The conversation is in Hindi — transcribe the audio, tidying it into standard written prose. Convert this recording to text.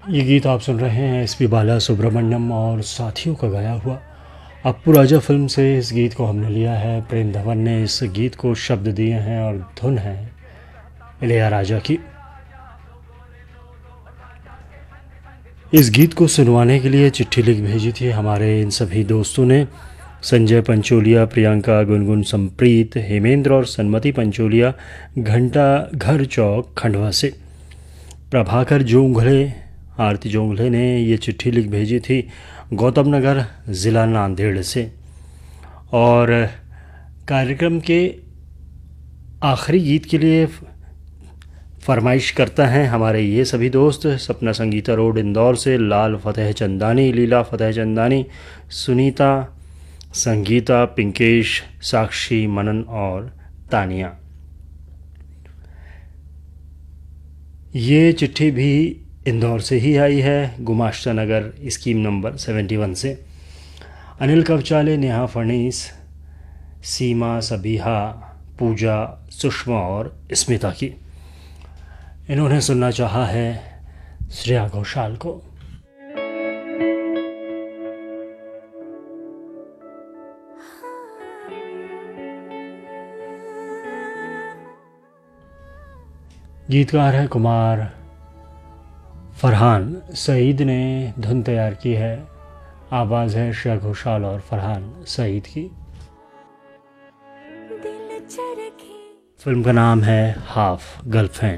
ये गीत आप सुन रहे हैं एसपी बाला सुब्रमण्यम और साथियों का गाया हुआ। अप्पू राजा फिल्म से इस गीत को हमने लिया है। प्रेम धवन ने इस गीत को शब्द दिए हैं और धुन है इलैयाराजा की। इस गीत को सुनवाने के लिए चिट्ठी लिख भेजी थी हमारे इन सभी दोस्तों ने। संजय पंचोलिया, प्रियंका, गुनगुन, संप्रीत, हेमेंद्र और सन्मति पंचोलिया घंटा घर चौक खंडवा से। प्रभाकर जोंगले, आरती जोंगले ने ये चिट्ठी लिख भेजी थी गौतम नगर ज़िला नांदेड़ से। और कार्यक्रम के आखिरी गीत के लिए फरमाइश करता है हमारे ये सभी दोस्त। सपना संगीता रोड इंदौर से लाल फतेह चंदानी, लीला फतेह चंदानी, सुनीता, संगीता, पिंकेश, साक्षी, मनन और तानिया। ये चिट्ठी भी इंदौर से ही आई है, गुमाश्ता नगर स्कीम नंबर 71 से। अनिल कवचाले, नेहा फर्नीस, सीमा, सबीहा, पूजा, सुषमा और स्मिता की। इन्होंने सुनना चाहा है श्रेया घोषाल को। गीतकार है कुमार फरहान सईद ने धुन तैयार की है। आवाज़ है श्रेया घोषाल और फरहान सईद की। फिल्म का नाम है हाफ गर्लफ्रेंड।